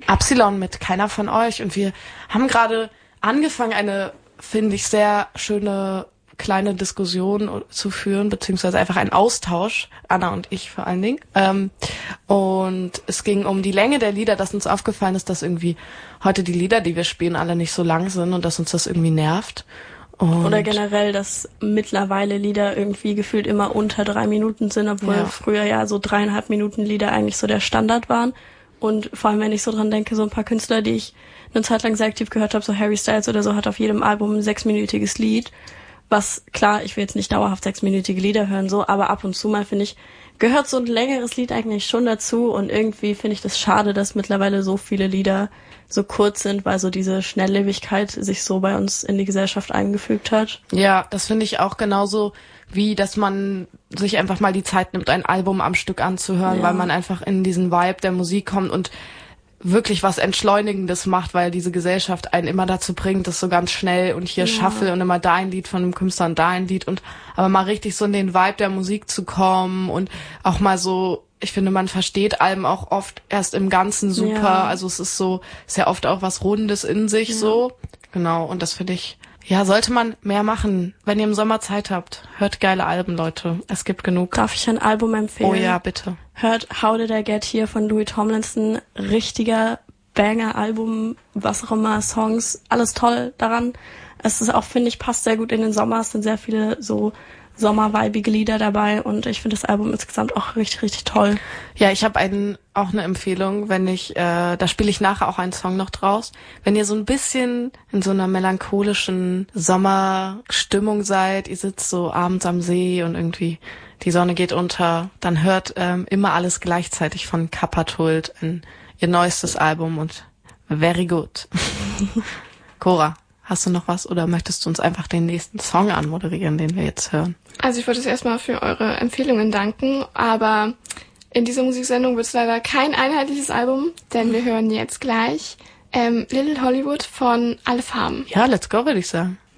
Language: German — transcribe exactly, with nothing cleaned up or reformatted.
Absilon mit Keiner von euch. Und wir haben gerade angefangen, eine, finde ich, sehr schöne kleine Diskussion zu führen, beziehungsweise einfach einen Austausch, Anna und ich vor allen Dingen. Ähm, und es ging um die Länge der Lieder, dass uns aufgefallen ist, dass irgendwie heute die Lieder, die wir spielen, alle nicht so lang sind und dass uns das irgendwie nervt. Und oder generell, dass mittlerweile Lieder irgendwie gefühlt immer unter drei Minuten sind, obwohl ja. früher ja so dreieinhalb Minuten Lieder eigentlich so der Standard waren. Und vor allem, wenn ich so dran denke, so ein paar Künstler, die ich eine Zeit lang sehr aktiv gehört habe, so Harry Styles oder so, hat auf jedem Album ein sechsminütiges Lied. Was, klar, ich will jetzt nicht dauerhaft sechsminütige Lieder hören, so, aber ab und zu mal, finde ich, gehört so ein längeres Lied eigentlich schon dazu. Und irgendwie finde ich das schade, dass mittlerweile so viele Lieder so kurz sind, weil so diese Schnelllebigkeit sich so bei uns in die Gesellschaft eingefügt hat. Ja, das finde ich auch genauso, wie dass man sich einfach mal die Zeit nimmt, ein Album am Stück anzuhören, ja. weil man einfach in diesen Vibe der Musik kommt und wirklich was Entschleunigendes macht, weil diese Gesellschaft einen immer dazu bringt, das so ganz schnell und hier ja. Shuffle und immer da ein Lied von einem Künstler und da ein Lied und aber mal richtig so in den Vibe der Musik zu kommen und auch mal so, ich finde, man versteht Alben auch oft erst im Ganzen super, ja. also es ist so, ist ja oft auch was Rundes in sich ja. so, genau, und das finde ich, ja, sollte man mehr machen, wenn ihr im Sommer Zeit habt. Hört geile Alben, Leute. Es gibt genug. Darf ich ein Album empfehlen? Oh ja, bitte. Hört How Did I Get Here von Louis Tomlinson. Richtiger Banger-Album, was auch immer, Songs, alles toll daran. Es ist auch, finde ich, passt sehr gut in den Sommer. Es sind sehr viele so sommerweibige Lieder dabei und ich finde das Album insgesamt auch richtig, richtig toll. Ja, ich habe einen auch eine Empfehlung, wenn ich, äh, da spiele ich nachher auch einen Song noch draus. Wenn ihr so ein bisschen in so einer melancholischen Sommerstimmung seid, ihr sitzt so abends am See und irgendwie die Sonne geht unter, dann hört ähm, immer alles gleichzeitig von Kappa-Tult, ihr neuestes Album und very good. Cora, hast du noch was oder möchtest du uns einfach den nächsten Song anmoderieren, den wir jetzt hören? Also ich wollte jetzt erstmal für eure Empfehlungen danken, aber in dieser Musiksendung wird es leider kein einheitliches Album, denn wir hören jetzt gleich ähm, Little Hollywood von Alle Farben. Ja, let's go, würde ich sagen.